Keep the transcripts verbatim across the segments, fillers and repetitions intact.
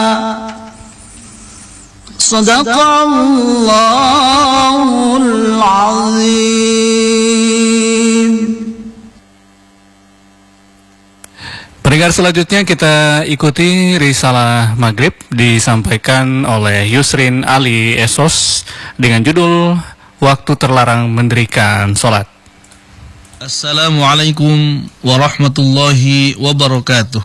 Sadaqallahul azim. Pendengar selanjutnya kita ikuti Risalah Maghrib disampaikan oleh Yusrin Ali Esos dengan judul Waktu Terlarang Mendirikan Sholat. Assalamualaikum warahmatullahi wabarakatuh.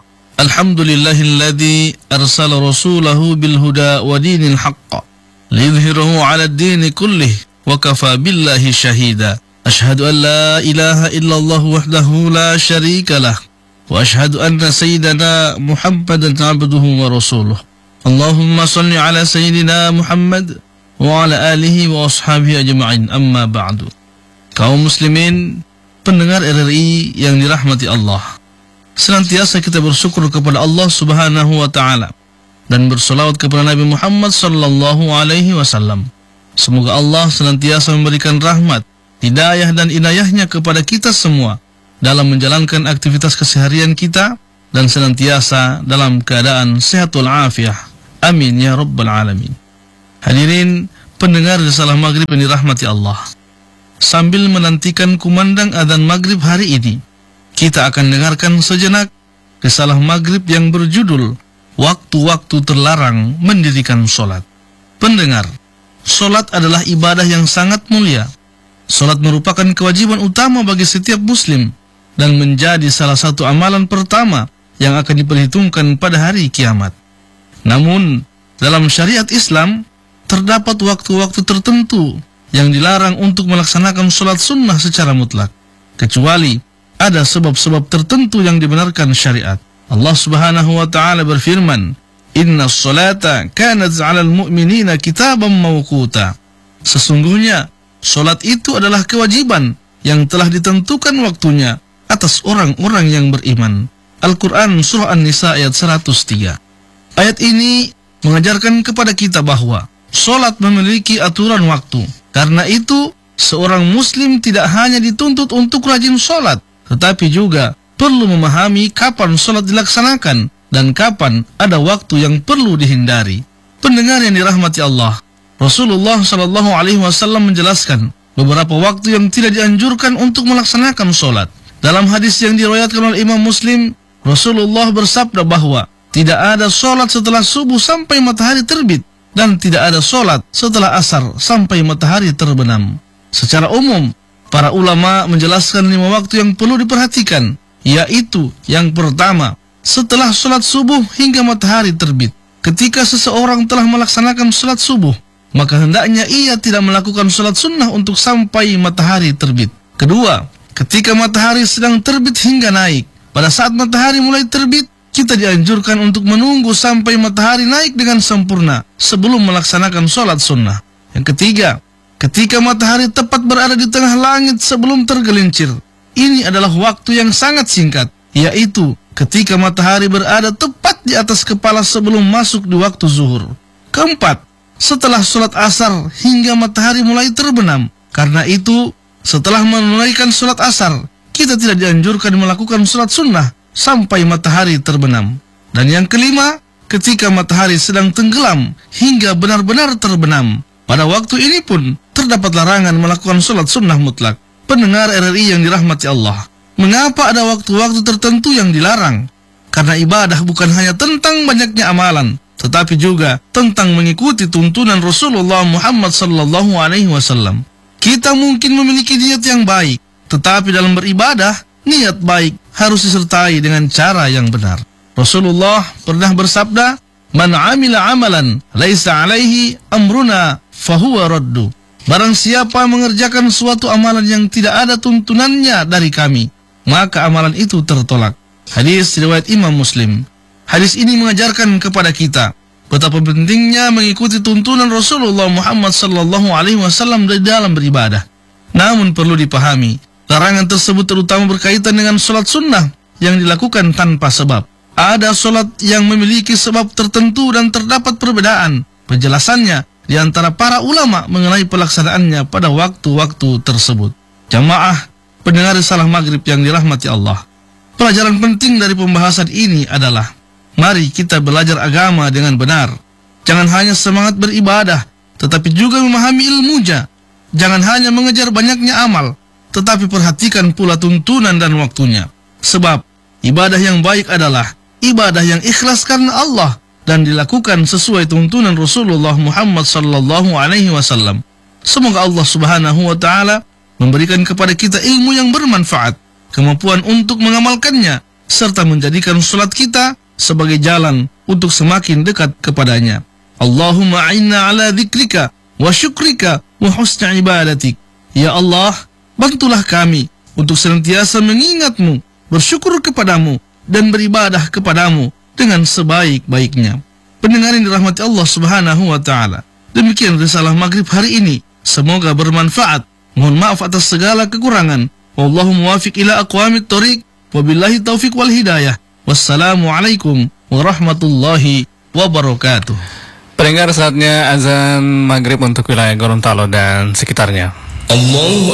Alhamdulillahilladzi arsala rasulahu bilhuda wa dinil haqq liyudhhirahu 'ala ad-dini kullih wa kafa billahi shahida. Ashhadu an la ilaha illallah wahdahu la syarika lah wa ashhadu anna sayyidana Muhammadan 'abduhu wa rasuluh. Allahumma shalli 'ala sayyidina Muhammad wa 'ala alihi wa ashabihi ajma'in. Amma ba'du. Kaum muslimin, pendengar R R I yang dirahmati Allah, senantiasa kita bersyukur kepada Allah Subhanahu wa taala dan bersolawat kepada Nabi Muhammad sallallahu alaihi wasallam. Semoga Allah senantiasa memberikan rahmat, hidayah dan inayahnya kepada kita semua dalam menjalankan aktivitas keseharian kita dan senantiasa dalam keadaan sehat wal afiah. Amin ya rabbal alamin. Hadirin pendengar Risalah Maghrib yang dirahmati Allah, sambil menantikan kumandang adzan maghrib hari ini, kita akan dengarkan sejenak Risalah Maghrib yang berjudul Waktu-waktu Terlarang Mendirikan Sholat. Pendengar, sholat adalah ibadah yang sangat mulia. Sholat merupakan kewajiban utama bagi setiap muslim dan menjadi salah satu amalan pertama yang akan diperhitungkan pada hari kiamat. Namun, dalam syariat Islam, terdapat waktu-waktu tertentu yang dilarang untuk melaksanakan sholat sunnah secara mutlak, kecuali ada sebab-sebab tertentu yang dibenarkan syariat. Allah Subhanahu wa taala berfirman, "Inna sholata kanat 'alal mu'minina kitaban mawquta." Sesungguhnya sholat itu adalah kewajiban yang telah ditentukan waktunya atas orang-orang yang beriman. Al-Quran Surah An-Nisa ayat seratus tiga. Ayat ini mengajarkan kepada kita bahwa sholat memiliki aturan waktu. Karena itu, seorang muslim tidak hanya dituntut untuk rajin sholat, tetapi juga perlu memahami kapan sholat dilaksanakan dan kapan ada waktu yang perlu dihindari. Pendengar yang dirahmati Allah, Rasulullah shallallahu alaihi wasallam menjelaskan beberapa waktu yang tidak dianjurkan untuk melaksanakan sholat. Dalam hadis yang diriwayatkan oleh Imam Muslim, Rasulullah bersabda bahwa tidak ada sholat setelah subuh sampai matahari terbit, dan tidak ada sholat setelah asar sampai matahari terbenam. Secara umum, para ulama menjelaskan lima waktu yang perlu diperhatikan, yaitu yang pertama, setelah sholat subuh hingga matahari terbit. Ketika seseorang telah melaksanakan sholat subuh, maka hendaknya ia tidak melakukan sholat sunnah untuk sampai matahari terbit. Kedua, ketika matahari sedang terbit hingga naik. Pada saat matahari mulai terbit, kita dianjurkan untuk menunggu sampai matahari naik dengan sempurna sebelum melaksanakan sholat sunnah. Yang ketiga, ketika matahari tepat berada di tengah langit sebelum tergelincir. Ini adalah waktu yang sangat singkat, yaitu ketika matahari berada tepat di atas kepala sebelum masuk di waktu zuhur. Keempat, setelah sholat asar hingga matahari mulai terbenam. Karena itu, setelah menunaikan sholat asar, kita tidak dianjurkan melakukan sholat sunnah sampai matahari terbenam. Dan yang kelima, ketika matahari sedang tenggelam hingga benar-benar terbenam. Pada waktu ini pun terdapat larangan melakukan sholat sunnah mutlak. Pendengar R R I yang dirahmati Allah, mengapa ada waktu-waktu tertentu yang dilarang? Karena ibadah bukan hanya tentang banyaknya amalan, tetapi juga tentang mengikuti tuntunan Rasulullah Muhammad sallallahu alaihi wasallam. Kita mungkin memiliki niat yang baik, tetapi dalam beribadah, niat baik harus disertai dengan cara yang benar. Rasulullah pernah bersabda, "Man amila amalan laisa alaihi amruna fahuwa raddu." Barang siapa mengerjakan suatu amalan yang tidak ada tuntunannya dari kami, maka amalan itu tertolak. Hadis riwayat Imam Muslim. Hadis ini mengajarkan kepada kita betapa pentingnya mengikuti tuntunan Rasulullah Muhammad sallallahu alaihi wasallam di dalam beribadah. Namun perlu dipahami, larangan tersebut terutama berkaitan dengan sholat sunnah yang dilakukan tanpa sebab. Ada sholat yang memiliki sebab tertentu dan terdapat perbedaan penjelasannya di antara para ulama mengenai pelaksanaannya pada waktu-waktu tersebut. Jamaah pendengar Risalah Maghrib yang dirahmati Allah, pelajaran penting dari pembahasan ini adalah Mari kita belajar agama dengan benar. Jangan hanya semangat beribadah, tetapi juga memahami ilmunya. Jangan hanya mengejar banyaknya amal, tetapi perhatikan pula tuntunan dan waktunya. Sebab ibadah yang baik adalah ibadah yang ikhlas karena Allah dan dilakukan sesuai tuntunan Rasulullah Muhammad sallallahu alaihi wasallam. Semoga Allah Subhanahu wa taala memberikan kepada kita ilmu yang bermanfaat, kemampuan untuk mengamalkannya, serta menjadikan salat kita sebagai jalan untuk semakin dekat kepadanya. Allahumma a'inna ala dzikrika wa syukrika wa husni ibadatik. Ya Allah, bantulah kami untuk senantiasa mengingatmu, bersyukur kepadamu, dan beribadah kepadamu dengan sebaik-baiknya. Pendengar yang dirahmati Allah Subhanahu wa taala, demikian risalah maghrib hari ini. Semoga bermanfaat. Mohon maaf atas segala kekurangan. Wallahu muwafiq ila aqwamit thoriq. Wabillahi taufiq wal hidayah. Wassalamualaikum warahmatullahi wabarakatuh. Pendengar, saatnya azan maghrib untuk wilayah Gorontalo dan sekitarnya. Allahu